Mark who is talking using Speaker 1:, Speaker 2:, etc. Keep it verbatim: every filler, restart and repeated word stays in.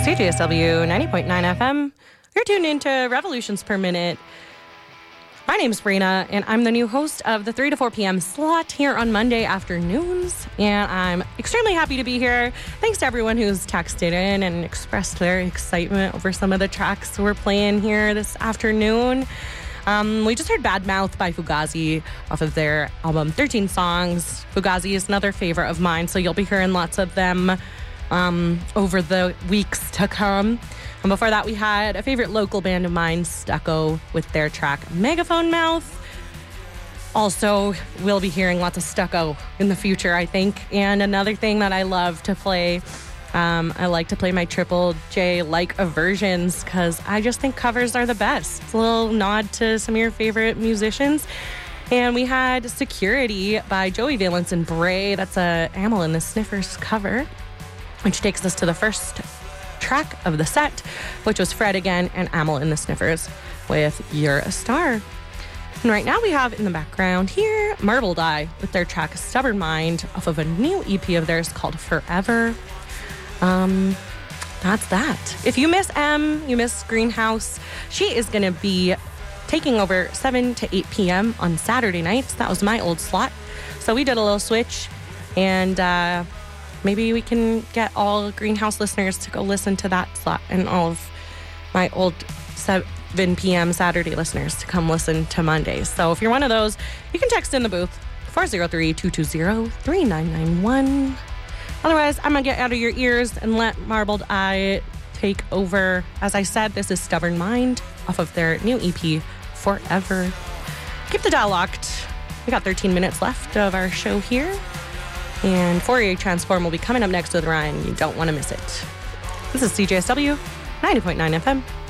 Speaker 1: C J S W ninety point nine F M. You're tuned into Revolutions Per Minute. My name's Brina, and I'm the new host of the three to four p.m. slot here on Monday afternoons. And I'm extremely happy to be here. Thanks to everyone who's texted in and expressed their excitement over some of the tracks we're playing here this afternoon. Um, we just heard Bad Mouth by Fugazi off of their album thirteen Songs. Fugazi is another favorite of mine, so you'll be hearing lots of them um, over the weeks to come. And before that, we had a favorite local band of mine, Stucco, with their track Megaphone Mouth. Also, we'll be hearing lots of Stucco in the future, I think. And another thing that I love to play, um, I like to play my Triple J like versions because I just think covers are the best. It's a little nod to some of your favorite musicians. And we had Security by Joey Valence and Bray. That's a Amyl and the Sniffers cover, which takes us to the first track of the set, which was Fred Again and Amyl and the Sniffers with You're a Star. And right now we have in the background here Marbled Eye with their track Stubborn Mind off of a new E P of theirs called Forever. Um, that's that. If you miss M, you miss Greenhouse, she is going to be taking over seven to eight p.m. on Saturday nights. That was my old slot. So we did a little switch, and uh, maybe we can get all Greenhouse listeners to go listen to that slot, and all of my old seven p.m. Saturday listeners to come listen to Mondays. So if you're one of those, you can text in the booth, four oh three, two two zero, three nine nine one. Otherwise, I'm going to get out of your ears and let Marbled Eye take over. As I said, this is Stubborn Mind off of their new E P, Forever. Keep the dial locked. We got thirteen minutes left of our show here. And Fourier Transform will be coming up next with Ryan. You don't want to miss it. This is C J S W ninety point nine F M.